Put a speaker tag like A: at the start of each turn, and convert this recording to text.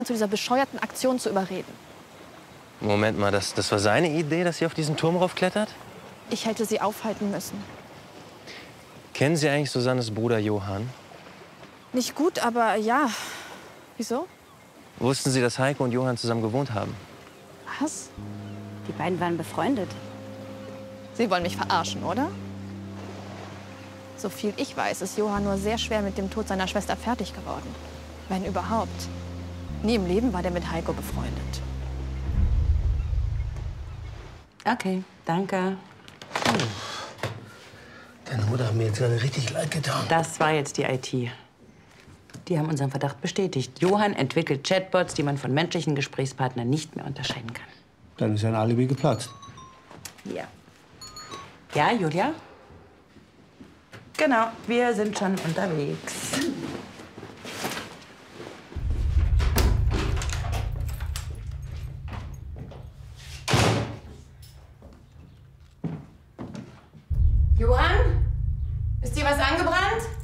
A: zu dieser bescheuerten Aktion zu überreden.
B: Moment mal, das war seine Idee, dass sie auf diesen Turm raufklettert?
A: Ich hätte sie aufhalten müssen.
B: Kennen Sie eigentlich Susannes Bruder Johann?
A: Nicht gut, aber ja. Wieso?
B: Wussten Sie, dass Heiko und Johann zusammen gewohnt haben?
A: Was?
C: Die beiden waren befreundet.
A: Sie wollen mich verarschen, oder? So viel ich weiß, ist Johann nur sehr schwer mit dem Tod seiner Schwester fertig geworden. Wenn überhaupt. Nie im Leben war der mit Heiko befreundet.
C: Okay, danke.
D: Deine Mutter hat mir jetzt gerade richtig leid getan.
C: Das war jetzt die IT. Die haben unseren Verdacht bestätigt. Johann entwickelt Chatbots, die man von menschlichen Gesprächspartnern nicht mehr unterscheiden kann.
D: Dann ist ein Alibi geplatzt.
C: Ja. Ja, Julia? Genau, wir sind schon unterwegs.
E: Johann? Ist dir was angebrannt?